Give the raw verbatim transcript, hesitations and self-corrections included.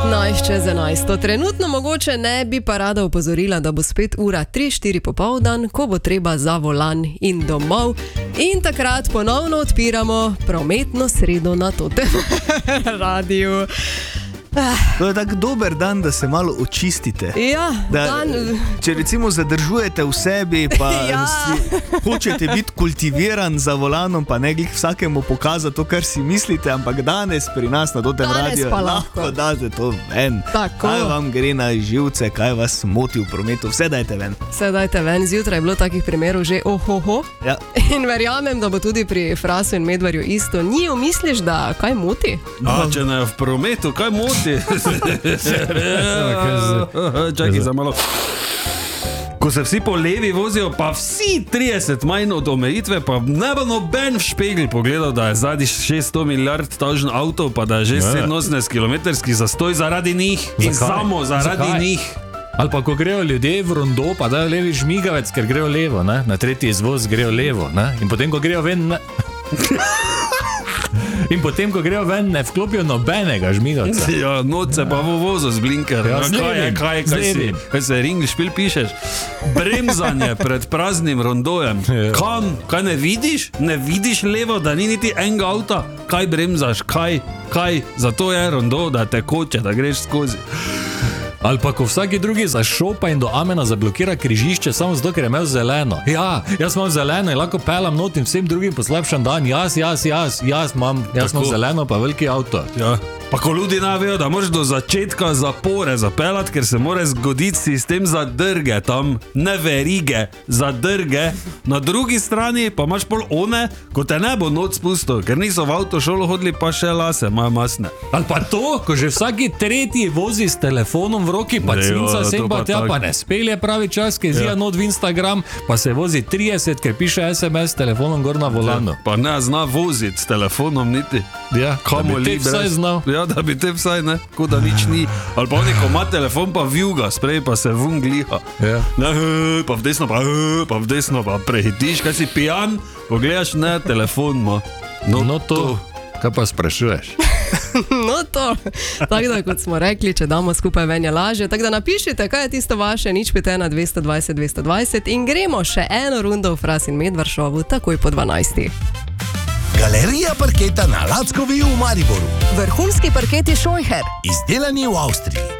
petnajst čez enajsto. Trenutno mogoče ne bi pa rada opozorila, da bo spet ura tri štiri popoldan, ko bo treba za volan in domov. In takrat ponovno odpiramo prometno sredo na totem radiju. To je tak dober dan, da se malo očistite. Ja, da, dan... Če recimo zadržujete v sebi, pa ja. si, hočete biti kultiviran za volanom, pa ne glih vsakemu pokazati to, kar si mislite, ampak danes pri nas na totem radiju lahko date to ven. Tako. Kaj vam gre na živce, kaj vas moti v prometu, vse dajte ven. Vse dajte ven, zjutraj je bilo takih primerov že ohoho. Ja. In verjamem, da bo tudi pri Frasu in Medvarju isto. Njiju misliš, da kaj moti? A, če ne v prometu, kaj moti? Čakaj za malo. Ko se vsi po levi vozijo, pa vsi trideset manj od omejitve, pa ne bo noben v špegel pogledal, da je zadnji šeststo milijard tažen avto, pa da je že sedeminosemdeset kilometrski zastoj zaradi njih. In samo zaradi Zakaj? njih. Ali pa ko grejo ljudje v rondo, pa dajo levi žmigavec, ker grejo levo, ne? Na tretji izvoz grejo levo, ne? In potem, ko grejo ven, ne... In potem, ko grejo ven, ne vklopijo nobenega žmigavca. Ja, noce pa v vozu z blinker. Ja, Ja, z kaj je, levim, kaj, z kaj si, levim. kaj se ring špil pišeš? Bremzanje pred praznim rondojem. Ja. Kam? Kaj ne vidiš? Ne vidiš levo, da ni niti enega avta? Kaj bremzaš? Kaj? Kaj? Zato je rondo, da te koče, da greš skozi. Ali pa ko vsaki drugi zašopa in do amena zablokira križišče samo zato, ker je imel zeleno. Ja, jaz imam zeleno in lahko pelam not in vsem drugim poslabšam dan. Jaz, jaz, jaz, jaz imam, jaz imam zeleno pa veliki avto. Ja. Pa ko ljudi ne vejo, da moraš do začetka zapore zapeljati, ker se mora zgoditi sistem zadrge tam, ne verige, zadrge. Na drugi strani pa imaš pol one, ko te ne bo noč spustil, ker niso v avtošolo hodili, pa še lase, imajo masne. Ali pa to, ko že vsaki tretji vozi s telefonom v roki, pa Ne, cinca jo, sem to pa pa tja, tak. pa ne spelje pravi čas, ki zija Ja. not v Instagram, pa se vozi trideset, ker piše es em es s telefonom gor na volanu. Pa ne zna voziti s telefonom niti. Ja, Kamo da bi te li vsaj brez- znal. Ja, da bi te vsaj, ne, kot da nič ni. Ali pa oni, ko ima telefon, pa vjuga, sprej pa se vun gliha. Ja. Ne, pa v desno, pa, pa v desno, pa prehitiš, kaj si pijan, pogledaš, ne, telefon ima. No, No to, kaj pa sprašuješ? No to, tako da kot smo rekli, če damo skupaj ven je lažje. Tako da napišite, kaj je tisto vaše, nič pet ena dvesto dvajset dvesto dvajset in gremo še eno rundo v Fras in Medvar šovu takoj po dvanajsti. Galerija parketa na Lackovi v Mariboru. Vrhunski parketi Scheucher. Izdelani v Avstriji.